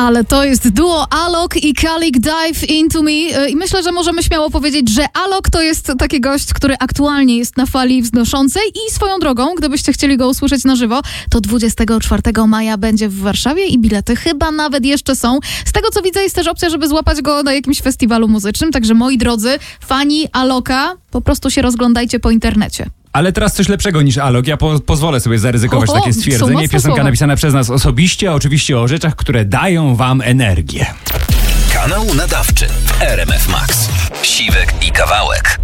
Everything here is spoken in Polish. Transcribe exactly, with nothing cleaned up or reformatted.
Ale to jest duo Alok i Kalik Dive Into Me i myślę, że możemy śmiało powiedzieć, że Alok to jest taki gość, który aktualnie jest na fali wznoszącej i swoją drogą, gdybyście chcieli go usłyszeć na żywo, to dwudziestego czwartego maja będzie w Warszawie i bilety chyba nawet jeszcze są. Z tego co widzę jest też opcja, żeby złapać go na jakimś festiwalu muzycznym, także moi drodzy, fani Aloka, po prostu się rozglądajcie po internecie. Ale teraz coś lepszego niż Alok. Ja po, pozwolę sobie zaryzykować Oho, takie stwierdzenie. Piosenka słowa. napisana przez nas osobiście, a oczywiście o rzeczach, które dają wam energię. Kanał nadawczy w R M F Max. Siwek i Kawałek.